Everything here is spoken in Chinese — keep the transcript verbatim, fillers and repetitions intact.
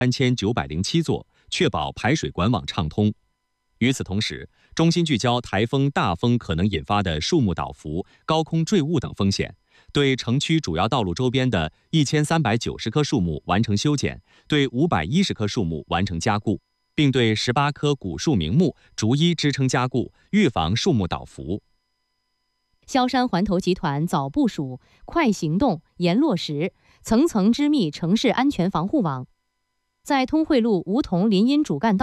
三千九百零七座，确保排水管网畅通。与此同时，中心聚焦台风、大风可能引发的树木倒伏、高空坠物等风险，对城区主要道路周边的一千三百九十棵树木完成修剪，对五百一十棵树木完成加固，并对十八棵古树名木逐一支撑加固，预防树木倒伏。 萧山环投集团早部署、快行动、严落实，层层织密城市安全防护网，在通惠路梧桐林荫主干道